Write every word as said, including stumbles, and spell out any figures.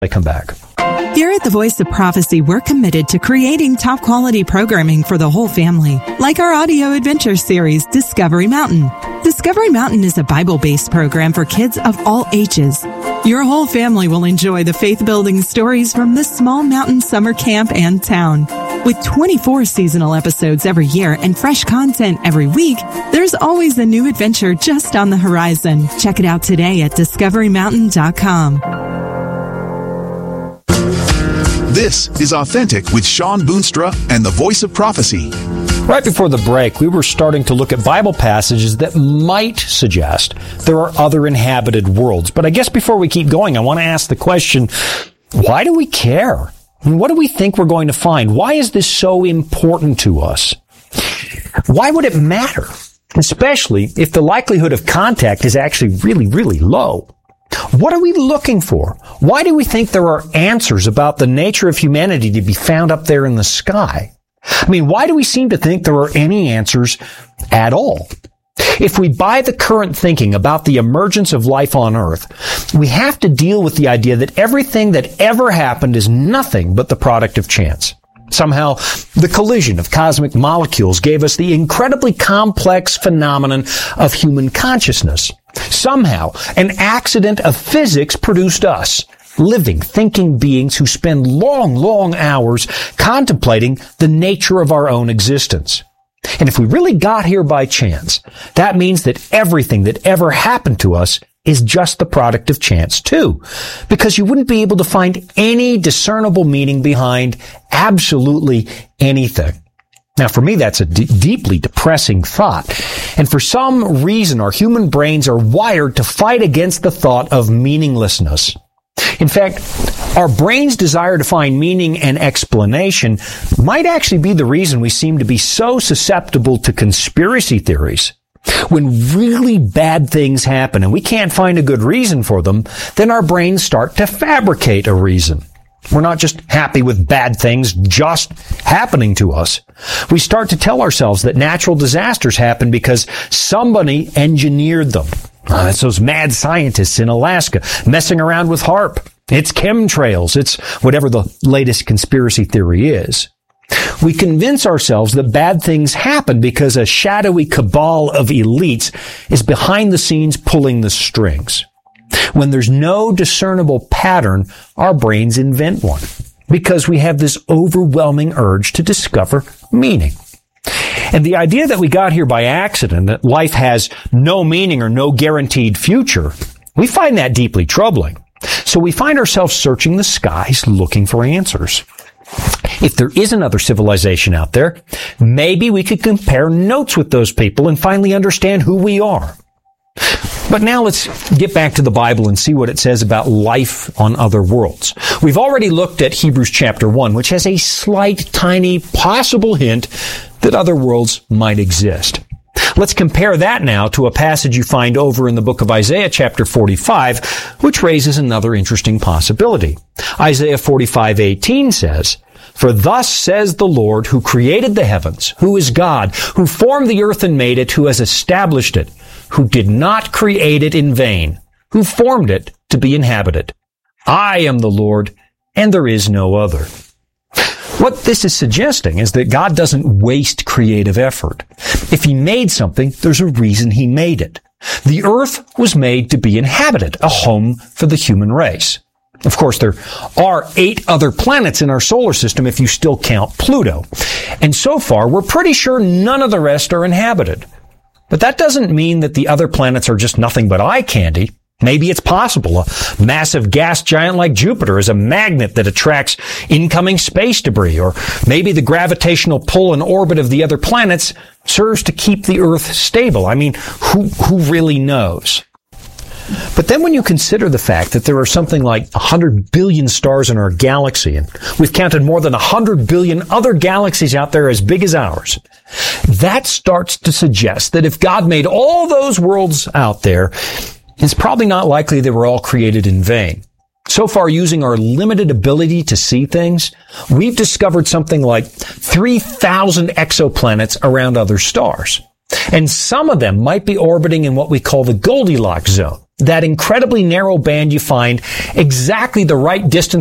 I come back. Here at the Voice of Prophecy, we're committed to creating top quality programming for the whole family, like our audio adventure series, Discovery Mountain. Discovery Mountain is a Bible-based program for kids of all ages. Your whole family will enjoy the faith-building stories from this small mountain summer camp and town. With twenty-four seasonal episodes every year and fresh content every week, there's always a new adventure just on the horizon. Check it out today at discovery mountain dot com. This is Authentic with Sean Boonstra and the Voice of Prophecy. Right before the break, we were starting to look at Bible passages that might suggest there are other inhabited worlds. But I guess before we keep going, I want to ask the question, why do we care? I mean, what do we think we're going to find? Why is this so important to us? Why would it matter? Especially if the likelihood of contact is actually really, really low. What are we looking for? Why do we think there are answers about the nature of humanity to be found up there in the sky? I mean, why do we seem to think there are any answers at all? If we buy the current thinking about the emergence of life on Earth, we have to deal with the idea that everything that ever happened is nothing but the product of chance. Somehow, the collision of cosmic molecules gave us the incredibly complex phenomenon of human consciousness. Somehow, an accident of physics produced us, living, thinking beings who spend long, long hours contemplating the nature of our own existence. And if we really got here by chance, that means that everything that ever happened to us is just the product of chance too, because you wouldn't be able to find any discernible meaning behind absolutely anything. Now, for me, that's a d- deeply depressing thought. And for some reason, our human brains are wired to fight against the thought of meaninglessness. In fact, our brain's desire to find meaning and explanation might actually be the reason we seem to be so susceptible to conspiracy theories. When really bad things happen and we can't find a good reason for them, then our brains start to fabricate a reason. We're not just happy with bad things just happening to us. We start to tell ourselves that natural disasters happen because somebody engineered them. Uh, it's those mad scientists in Alaska messing around with HAARP. It's chemtrails. It's whatever the latest conspiracy theory is. We convince ourselves that bad things happen because a shadowy cabal of elites is behind the scenes pulling the strings. When there's no discernible pattern, our brains invent one because we have this overwhelming urge to discover meaning. And the idea that we got here by accident, that life has no meaning or no guaranteed future, we find that deeply troubling. So we find ourselves searching the skies looking for answers. If there is another civilization out there, maybe we could compare notes with those people and finally understand who we are. But now let's get back to the Bible and see what it says about life on other worlds. We've already looked at Hebrews chapter one, which has a slight, tiny, possible hint that other worlds might exist. Let's compare that now to a passage you find over in the book of Isaiah chapter forty-five, which raises another interesting possibility. Isaiah forty-five eighteen says, "For thus says the Lord, who created the heavens, who is God, who formed the earth and made it, who has established it, who did not create it in vain, who formed it to be inhabited. I am the Lord, and there is no other." What this is suggesting is that God doesn't waste creative effort. If He made something, there's a reason He made it. The earth was made to be inhabited, a home for the human race. Of course, there are eight other planets in our solar system if you still count Pluto. And so far, we're pretty sure none of the rest are inhabited. But that doesn't mean that the other planets are just nothing but eye candy. Maybe it's possible a massive gas giant like Jupiter is a magnet that attracts incoming space debris, or maybe the gravitational pull and orbit of the other planets serves to keep the Earth stable. I mean, who, who really knows? But then when you consider the fact that there are something like one hundred billion stars in our galaxy, and we've counted more than one hundred billion other galaxies out there as big as ours, that starts to suggest that if God made all those worlds out there, it's probably not likely they were all created in vain. So far, using our limited ability to see things, we've discovered something like three thousand exoplanets around other stars. And some of them might be orbiting in what we call the Goldilocks zone. that incredibly narrow band you find exactly the right distance